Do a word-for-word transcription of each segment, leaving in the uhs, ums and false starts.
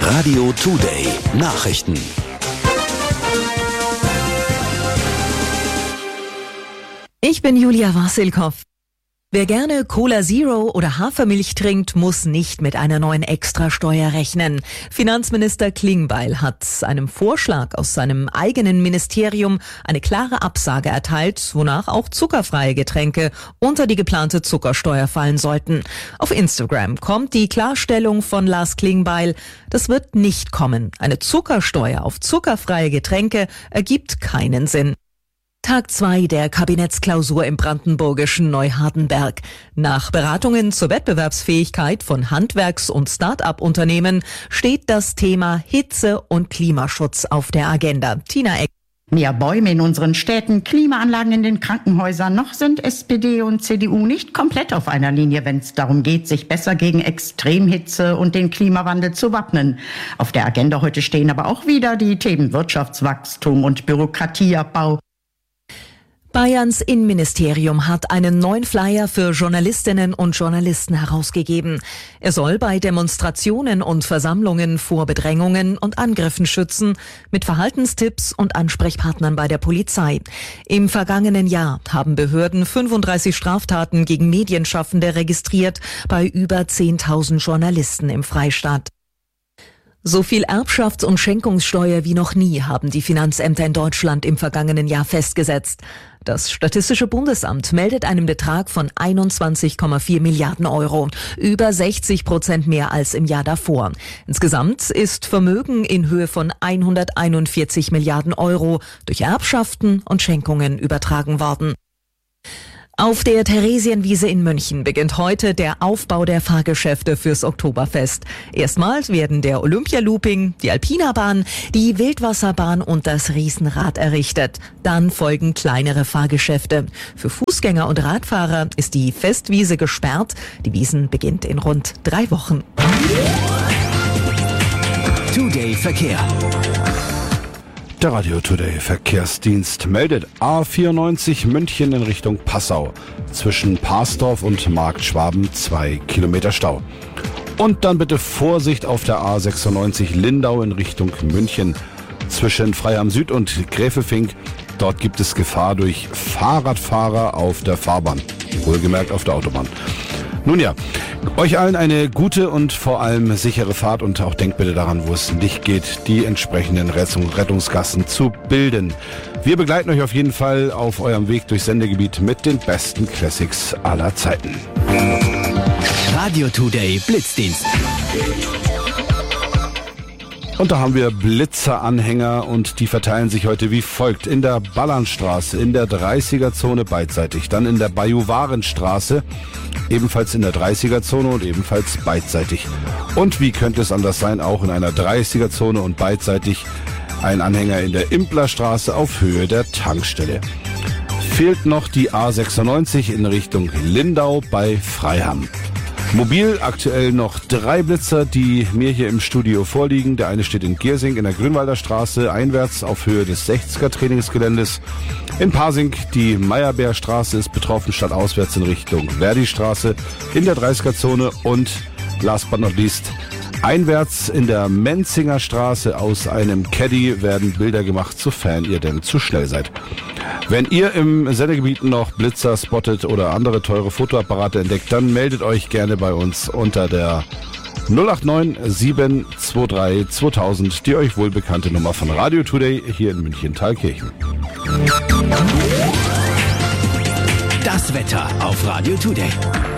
Radio Today Nachrichten. Ich bin Julia Wasilkow. Wer gerne Cola Zero oder Hafermilch trinkt, muss nicht mit einer neuen Extrasteuer rechnen. Finanzminister Klingbeil hat einem Vorschlag aus seinem eigenen Ministerium eine klare Absage erteilt, wonach auch zuckerfreie Getränke unter die geplante Zuckersteuer fallen sollten. Auf Instagram kommt die Klarstellung von Lars Klingbeil: Das wird nicht kommen. Eine Zuckersteuer auf zuckerfreie Getränke ergibt keinen Sinn. Tag zwei der Kabinettsklausur im brandenburgischen Neuhardenberg. Nach Beratungen zur Wettbewerbsfähigkeit von Handwerks- und Start-up-Unternehmen steht das Thema Hitze- und Klimaschutz auf der Agenda. Tina Eck. Mehr Bäume in unseren Städten, Klimaanlagen in den Krankenhäusern. Noch sind S P D und C D U nicht komplett auf einer Linie, wenn es darum geht, sich besser gegen Extremhitze und den Klimawandel zu wappnen. Auf der Agenda heute stehen aber auch wieder die Themen Wirtschaftswachstum und Bürokratieabbau. Bayerns Innenministerium hat einen neuen Flyer für Journalistinnen und Journalisten herausgegeben. Er soll bei Demonstrationen und Versammlungen vor Bedrängungen und Angriffen schützen, mit Verhaltenstipps und Ansprechpartnern bei der Polizei. Im vergangenen Jahr haben Behörden fünfunddreißig Straftaten gegen Medienschaffende registriert, bei über zehntausend Journalisten im Freistaat. So viel Erbschafts- und Schenkungssteuer wie noch nie haben die Finanzämter in Deutschland im vergangenen Jahr festgesetzt. Das Statistische Bundesamt meldet einen Betrag von einundzwanzig Komma vier Milliarden Euro, über sechzig Prozent mehr als im Jahr davor. Insgesamt ist Vermögen in Höhe von hunderteinundvierzig Milliarden Euro durch Erbschaften und Schenkungen übertragen worden. Auf der Theresienwiese in München beginnt heute der Aufbau der Fahrgeschäfte fürs Oktoberfest. Erstmals werden der Olympia-Looping, die Alpina-Bahn, die Wildwasserbahn und das Riesenrad errichtet. Dann folgen kleinere Fahrgeschäfte. Für Fußgänger und Radfahrer ist die Festwiese gesperrt. Die Wiesn beginnt in rund drei Wochen. Today Verkehr. Der Radio Today Verkehrsdienst meldet A vierundneunzig München in Richtung Passau. Zwischen Parsdorf und Marktschwaben zwei Kilometer Stau. Und dann bitte Vorsicht auf der A sechsundneunzig Lindau in Richtung München. Zwischen Freiham Süd und Gräfelfink. Dort gibt es Gefahr durch Fahrradfahrer auf der Fahrbahn. Wohlgemerkt auf der Autobahn. Nun ja, euch allen eine gute und vor allem sichere Fahrt und auch denkt bitte daran, wo es nicht geht, die entsprechenden Rettungsgassen zu bilden. Wir begleiten euch auf jeden Fall auf eurem Weg durchs Sendegebiet mit den besten Classics aller Zeiten. Radio Today Blitzdienst. Und da haben wir Blitzeranhänger und die verteilen sich heute wie folgt. In der Ballernstraße, in der dreißiger-Zone beidseitig, dann in der Bajuwarenstraße, ebenfalls in der dreißiger-Zone und ebenfalls beidseitig. Und wie könnte es anders sein, auch in einer dreißiger-Zone und beidseitig ein Anhänger in der Implerstraße auf Höhe der Tankstelle. Fehlt noch die A sechsundneunzig in Richtung Lindau bei Freiham. Mobil aktuell noch drei Blitzer, die mir hier im Studio vorliegen. Der eine steht in Giersing in der Grünwalder Straße, einwärts auf Höhe des sechziger Trainingsgeländes. In Pasing die Meyerbeerstraße ist betroffen, statt auswärts in Richtung Verdi-Straße in der dreißiger-Zone. Und last but not least, einwärts in der Menzinger Straße aus einem Caddy werden Bilder gemacht, sofern ihr denn zu schnell seid. Wenn ihr im Sendegebiet noch Blitzer spottet oder andere teure Fotoapparate entdeckt, dann meldet euch gerne bei uns unter der null acht neun sieben zwei drei zweitausend, die euch wohlbekannte Nummer von Radio Today hier in München-Thalkirchen. Das Wetter auf Radio Today.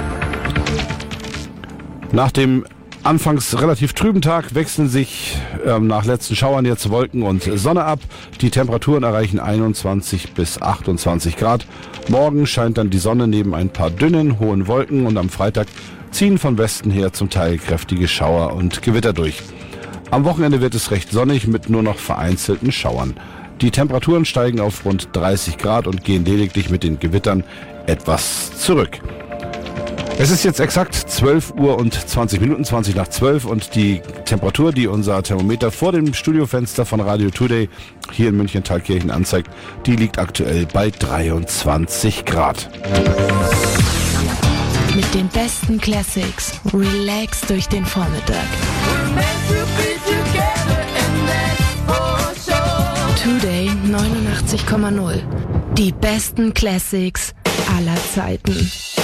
Nach dem anfangs relativ trüben Tag wechseln sich ähm, nach letzten Schauern jetzt Wolken und Sonne ab. Die Temperaturen erreichen einundzwanzig bis achtundzwanzig Grad. Morgen scheint dann die Sonne neben ein paar dünnen, hohen Wolken und am Freitag ziehen von Westen her zum Teil kräftige Schauer und Gewitter durch. Am Wochenende wird es recht sonnig mit nur noch vereinzelten Schauern. Die Temperaturen steigen auf rund dreißig Grad und gehen lediglich mit den Gewittern etwas zurück. Es ist jetzt exakt zwölf Uhr und zwanzig Minuten, zwanzig nach zwölf, und die Temperatur, die unser Thermometer vor dem Studiofenster von Radio Today hier in München-Thalkirchen anzeigt, die liegt aktuell bei dreiundzwanzig Grad. Mit den besten Classics relax durch den Vormittag. neunundachtzig Komma null. Die besten Classics aller Zeiten.